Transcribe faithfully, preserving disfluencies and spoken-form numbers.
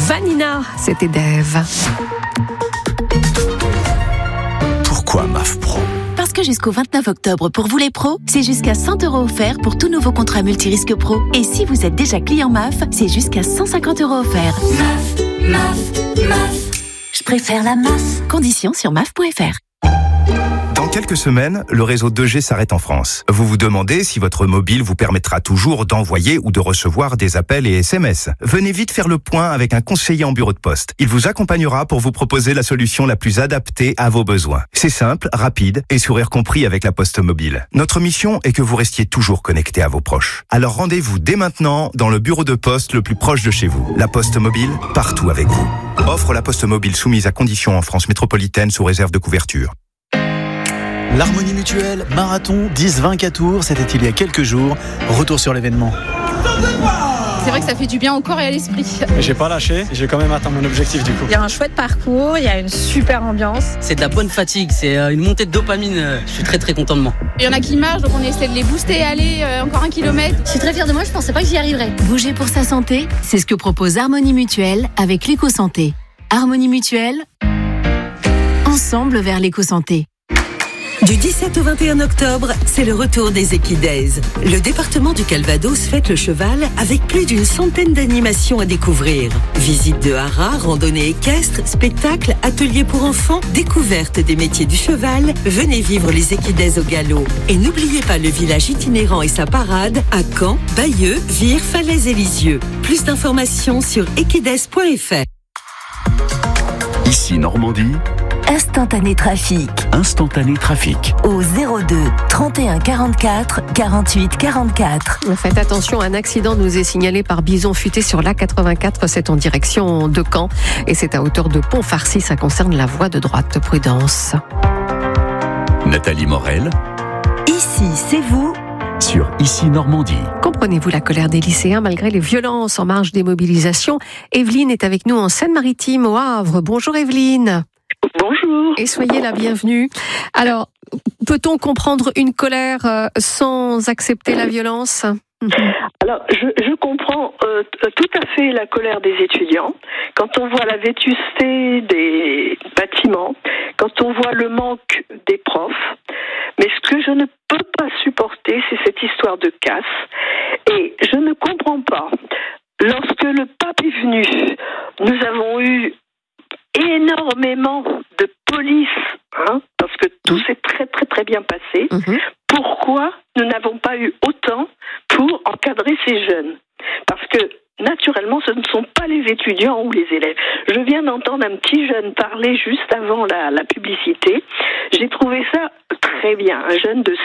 Vanina, c'était Dave. Pourquoi M A F Pro ? Parce que jusqu'au vingt-neuf octobre, pour vous les pros, c'est jusqu'à cent euros offerts pour tout nouveau contrat multirisque pro. Et si vous êtes déjà client M A F, c'est jusqu'à cent cinquante euros offerts. M A F, M A F, M A F. Je préfère la M A F. Conditions sur M A F point F R. Dans quelques semaines, le réseau deux G s'arrête en France. Vous vous demandez si votre mobile vous permettra toujours d'envoyer ou de recevoir des appels et S M S. Venez vite faire le point avec un conseiller en bureau de poste. Il vous accompagnera pour vous proposer la solution la plus adaptée à vos besoins. C'est simple, rapide et sourire compris avec la Poste Mobile. Notre mission est que vous restiez toujours connecté à vos proches. Alors rendez-vous dès maintenant dans le bureau de poste le plus proche de chez vous. La Poste Mobile, partout avec vous. Offre la Poste Mobile soumise à conditions en France métropolitaine sous réserve de couverture. L'Harmonie Mutuelle, marathon dix vingt Tours, c'était il y a quelques jours. Retour sur l'événement. C'est vrai que ça fait du bien au corps et à l'esprit. J'ai pas lâché, j'ai quand même atteint mon objectif du coup. Il y a un chouette parcours, il y a une super ambiance. C'est de la bonne fatigue, c'est une montée de dopamine. Je suis très très content de moi. Il y en a qui marchent, donc on essaie de les booster, aller euh, encore un kilomètre. Je suis très fière de moi, je pensais pas que j'y arriverais. Bouger pour sa santé, c'est ce que propose Harmonie Mutuelle avec l'éco-santé. Harmonie Mutuelle, ensemble vers l'éco-santé. Du dix-sept au vingt et un octobre, c'est le retour des Equidays. Le département du Calvados fête le cheval avec plus d'une centaine d'animations à découvrir. Visites de haras, randonnées équestres, spectacles, ateliers pour enfants, découverte des métiers du cheval. Venez vivre les Equidays au galop. Et n'oubliez pas le village itinérant et sa parade à Caen, Bayeux, Vire, Falaise et Lisieux. Plus d'informations sur equidays point F R. Ici Normandie. Instantané trafic. Instantané trafic. Au zéro deux trente et un quarante-quatre quarante-huit quarante-quatre. Faites attention, un accident nous est signalé par Bison Futé sur l'A quatre-vingt-quatre, c'est en direction de Caen et c'est à hauteur de Pont-Farcy, ça concerne la voie de droite. Prudence. Nathalie Morel. Ici, c'est vous. Sur Ici Normandie. Comprenez-vous la colère des lycéens malgré les violences en marge des mobilisations? Evelyne est avec nous en Seine-Maritime, au Havre. Bonjour Evelyne. Bonjour. Et soyez la bienvenue. Alors, peut-on comprendre une colère sans accepter la violence ? Alors, je, je comprends euh, tout à fait la colère des étudiants. Quand on voit la vétusté des bâtiments, quand on voit le manque des profs. Mais ce que je ne peux pas supporter, c'est cette histoire de casse. Et je ne comprends pas. Lorsque le pape est venu, nous avons eu énormément de police, hein, parce que tout s'est très très très bien passé. Mmh. Pourquoi nous n'avons pas eu autant pour encadrer ces jeunes? Parce que naturellement, ce ne sont pas les étudiants ou les élèves. Je viens d'entendre un petit jeune parler juste avant la, la publicité. J'ai trouvé ça très bien. Un jeune de